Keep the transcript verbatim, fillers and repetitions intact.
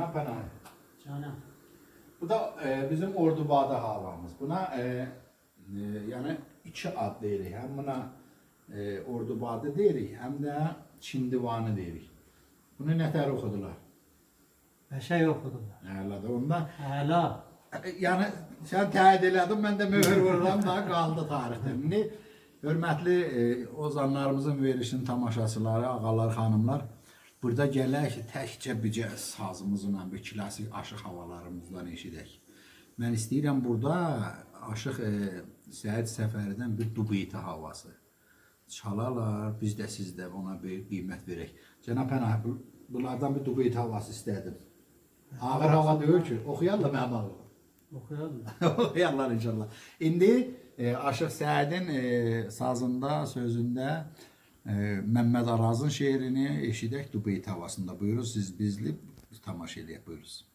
Cənab Pənah. Canım. Bu da e, bizim Ordubada havamız. Buna e, e, yani iki ad deyirik. Hem buna e, Ordubada deyirik, hem de Çin divanı deyirik. Bunu nətər oxudular? Beşe yok odular. Ələdə onda. Hala. E, Yani sen təyid elədin, mən də möhür vururam da qaldı tarixdə. İndi hörmətli e, ozanlarımızın verişin tamaşaçıları, ağalar, xanımlar, burada gələk təkcə bircə sazımızla, bir klasik aşıq havalarımızdan eşidək. Mən istəyirəm burada aşıq e, Səid Səfəridən bir dubuiti havası çalalar, biz də sizdə ona bir qiymət verək. Cənab Pənah, bu- bunlardan bir dubuiti havası istədim. Ağır hava deyil ki, oxuyarlar mənim ağır. Okuyorlar. Oxuyarlar inşallah. İndi e, Aşıq Səidin e, sazında, sözündə e, Məmməd Arazın şeirini eşidək dubuiti havasında. Buyurun, siz bizli tamaşa edək, buyurun.